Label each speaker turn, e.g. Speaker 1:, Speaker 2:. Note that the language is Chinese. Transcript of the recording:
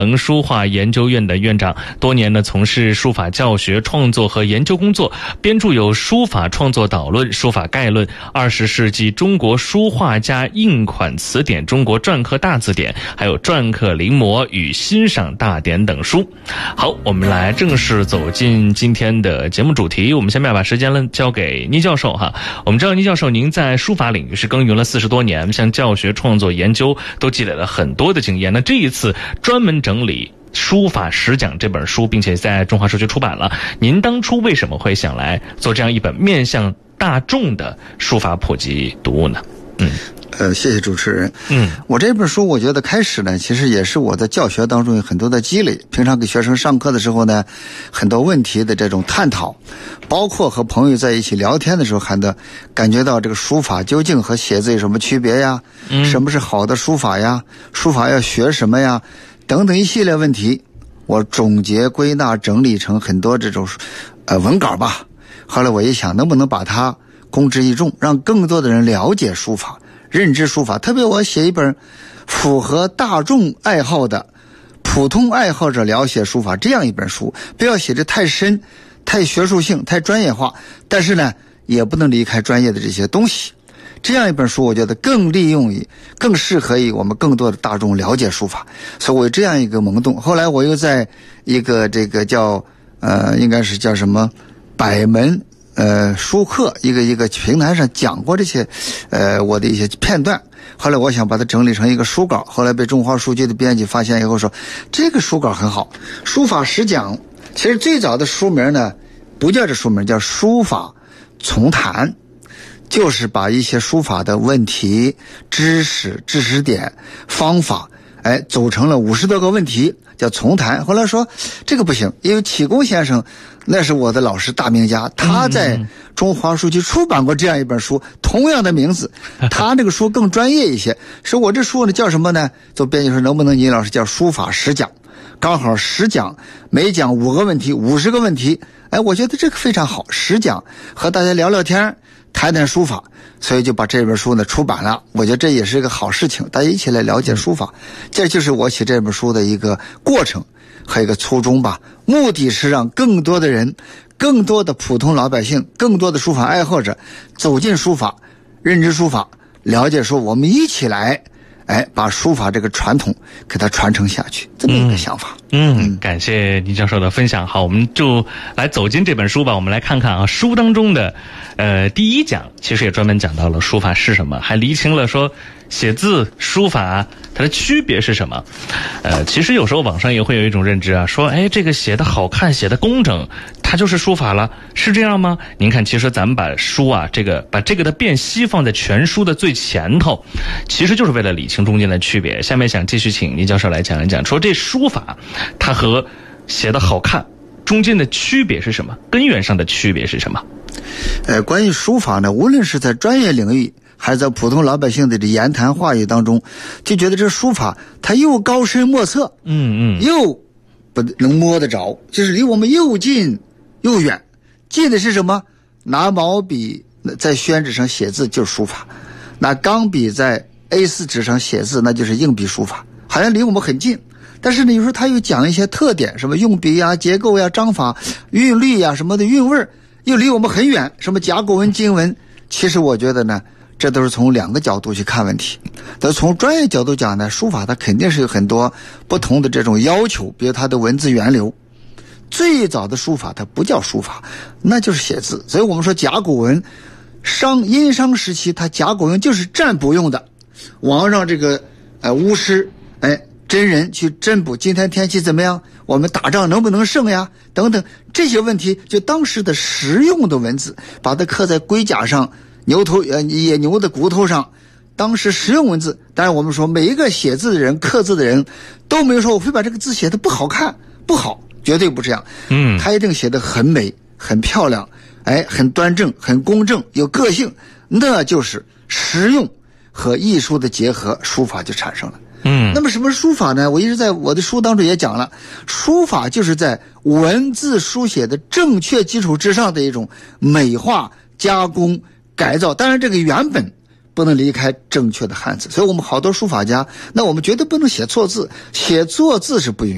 Speaker 1: 书画研究院的院长，多年呢从事书法教学、创作和研究工作，编著有《书法创作导论》《书法概论》《20世纪中国书画家印款词典》《中国篆刻大字典》，还有《篆刻临摹与欣赏大典》等书。好，我们来正式走进今天的节目主题。我们下面把时间呢交给倪教授哈。我们知道倪教授您在书法领域是耕耘了40多年，像教学、创作、研究都积累了很多的经验。那这一次专门整理《书法十讲》这本书，并且在中华书局出版了。您当初为什么会想来做这样一本面向大众的书法普及读物呢？
Speaker 2: 谢谢主持人。我这本书我觉得开始呢，其实也是我在教学当中有很多的积累。平常给学生上课的时候呢，很多问题的这种探讨，包括和朋友在一起聊天的时候，感觉到这个书法究竟和写字有什么区别呀？什么是好的书法呀？书法要学什么呀？等等一系列问题，我总结归纳整理成很多这种文稿吧。后来我一想，能不能把它公之于众，让更多的人了解书法，认知书法。特别我写一本符合大众爱好的普通爱好者了解书法这样一本书，不要写得太深、太学术性、太专业化，但是呢也不能离开专业的这些东西。这样一本书我觉得更适合于我们更多的大众了解书法，所以我有这样一个萌动。后来我又在一个这个叫应该是叫什么百门书课一个平台上讲过这些我的一些片段。后来我想把它整理成一个书稿，后来被中华书局的编辑发现以后说，这个书稿很好，书法十讲。其实最早的书名呢不叫这书名，叫书法丛谈，就是把一些书法的问题、知识点、方法组成了50多个问题，叫丛谈。后来说这个不行，因为启功先生那是我的老师，大名家，他在中华书局出版过这样一本书，同样的名字，他这个书更专业一些。说我这书呢叫什么呢？做编辑说能不能倪老师叫书法十讲，刚好10讲，每讲5个问题，50个问题。我觉得这个非常好，10讲和大家聊聊天，谈谈书法，所以就把这本书呢出版了。我觉得这也是一个好事情，大家一起来了解书法。这就是我写这本书的一个过程和一个初衷吧，目的是让更多的人、更多的普通老百姓、更多的书法爱好者走进书法，认知书法，了解书，我们一起来把书法这个传统给它传承下去，这么一个想法。
Speaker 1: 感谢倪教授的分享。好，我们就来走进这本书吧。我们来看看书当中的第1讲，其实也专门讲到了书法是什么，还厘清了说写字、书法它的区别是什么。其实有时候网上也会有一种认知说这个写的好看、写的工整，它就是书法了，是这样吗？您看，其实咱们把书把这个的辨析放在全书的最前头，其实就是为了理清中间的区别。下面想继续请倪教授来讲一讲，说这书法它和写的好看中间的区别是什么，根源上的区别是什么？
Speaker 2: 关于书法呢，无论是在专业领域还是在普通老百姓的这言谈话语当中，就觉得这书法它又高深莫测，又不能摸得着，就是离我们又近又远。近的是什么？拿毛笔在宣纸上写字就是书法，拿钢笔在 A4 纸上写字那就是硬笔书法，好像离我们很近。但是呢，有时候他又讲一些特点，什么用笔呀、结构呀、章法、韵律呀什么的韵味，又离我们很远，什么甲骨文、金文。其实我觉得呢，这都是从2个角度去看问题。但从专业角度讲呢，书法它肯定是有很多不同的这种要求，比如它的文字源流。最早的书法它不叫书法，那就是写字。所以我们说甲骨文殷商时期，它甲骨文就是占卜用的，王让这个巫师真人去占卜今天天气怎么样，我们打仗能不能胜呀，等等这些问题，就当时的实用的文字，把它刻在龟甲上、野牛的骨头上，当时实用文字。当然我们说每一个写字的人、刻字的人都没有说我会把这个字写得不好看，不好，绝对不这样。他一定写得很美、很漂亮，很端正、很公正、有个性，那就是实用和艺术的结合，书法就产生了。那么什么是书法呢？我一直在我的书当中也讲了，书法就是在文字书写的正确基础之上的一种美化、加工、改造。当然这个原本不能离开正确的汉字，所以我们好多书法家，那我们绝对不能写错字，写错字是不允许。